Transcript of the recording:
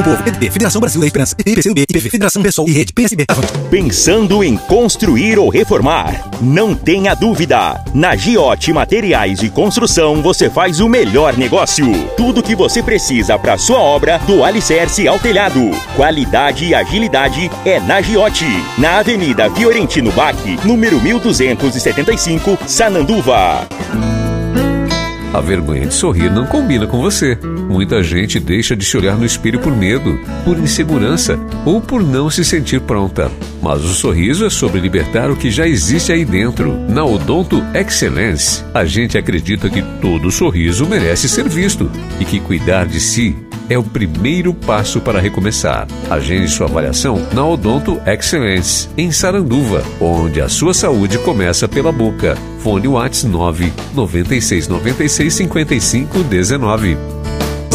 Povo, PDT, Federação Brasil da Esperança, PCdoB, IPV, Federação Pessoal e Rede PSB. Pensando em construir ou reformar? Não tenha dúvida. Na Giote Materiais de Construção você faz o melhor negócio. Tudo que você precisa para sua obra, do alicerce ao telhado. Qualidade e agilidade é na Giote. Na Avenida Fiorentino Bach, número 1275, Sananduva. A vergonha de sorrir não combina com você. Muita gente deixa de se olhar no espelho por medo, por insegurança ou por não se sentir pronta. Mas o sorriso é sobre libertar o que já existe aí dentro. Na Odonto Excellence, a gente acredita que todo sorriso merece ser visto e que cuidar de si é o primeiro passo para recomeçar. Agende sua avaliação na Odonto Excellence, em Saranduva, onde a sua saúde começa pela boca. Fone WhatsApp 9 96 96 55 19.